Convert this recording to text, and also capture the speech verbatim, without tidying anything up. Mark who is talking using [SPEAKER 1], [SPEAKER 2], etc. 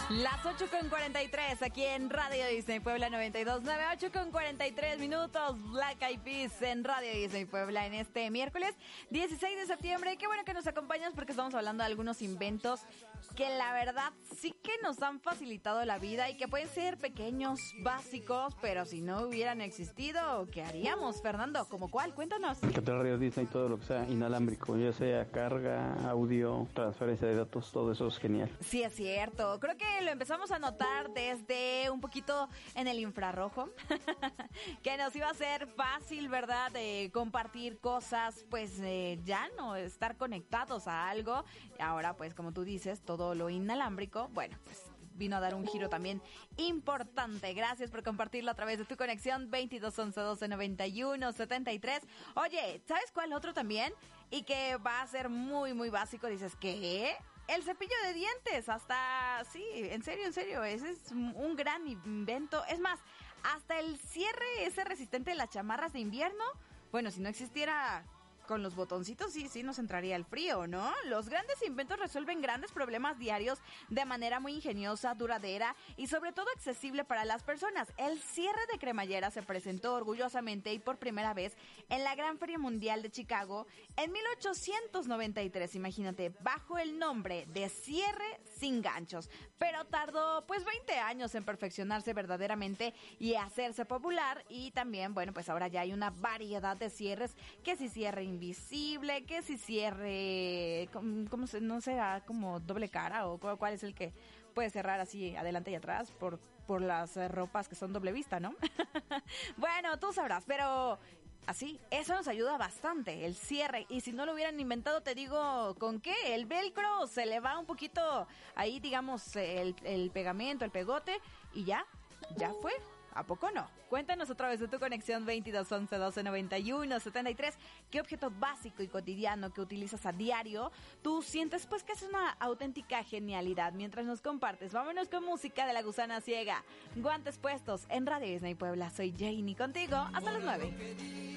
[SPEAKER 1] Las ocho con cuarenta y tres aquí en Radio Disney Puebla noventa y dos punto nueve, ocho con cuarenta y tres minutos, Black Eyed Peas en Radio Disney Puebla en este miércoles dieciséis de septiembre. Qué bueno que nos acompañas porque estamos hablando de algunos inventos que la verdad sí que nos han facilitado la vida y que pueden ser pequeños, básicos, pero si no hubieran existido, ¿qué haríamos, Fernando? ¿Cómo cuál? Cuéntanos.
[SPEAKER 2] Que te Radio Disney, todo lo que sea inalámbrico, ya sea carga, audio, transferencia de datos, todo eso es genial.
[SPEAKER 1] Sí, es cierto. Creo que lo empezamos a notar desde un poquito en el infrarrojo, que nos iba a ser fácil, ¿verdad?, de compartir cosas, pues eh, ya no estar conectados a algo. Ahora, pues como tú dices, todo lo inalámbrico, bueno, pues vino a dar un giro también importante. Gracias por compartirlo a través de tu conexión veintidós once doce noventa y uno setenta y tres. Oye, ¿sabes cuál otro también? Y que va a ser muy, muy básico. Dices, ¿qué? El cepillo de dientes, hasta, sí, en serio, en serio, ese es un gran invento. Es más, hasta el cierre ese resistente de las chamarras de invierno, bueno, si no existiera con los botoncitos, sí, sí nos entraría el frío, ¿no? Los grandes inventos resuelven grandes problemas diarios de manera muy ingeniosa, duradera y sobre todo accesible para las personas. El cierre de cremallera se presentó orgullosamente y por primera vez en la Gran Feria Mundial de Chicago en mil ochocientos noventa y tres, imagínate, bajo el nombre de cierre sin ganchos. Pero tardó pues veinte años en perfeccionarse verdaderamente y hacerse popular, y también, bueno, pues ahora ya hay una variedad de cierres, que si cierre invisible, que si cierre, ¿cómo se, no sé, como doble cara, o cuál es el que puede cerrar así adelante y atrás por, por las ropas que son doble vista, ¿no? Bueno, tú sabrás, pero así, eso nos ayuda bastante, el cierre. Y si no lo hubieran inventado, te digo, ¿con qué? El velcro, se le va un poquito ahí, digamos, el, el pegamento, el pegote, y ya, ya fue. ¿A poco no? Cuéntanos a través de tu conexión veintidós once doce noventa y uno setenta y tres qué objeto básico y cotidiano que utilizas a diario tú sientes pues que es una auténtica genialidad. Mientras nos compartes, vámonos con música de La Gusana Ciega. Guantes puestos en Radio Disney Puebla. Soy Janie contigo hasta las nueve.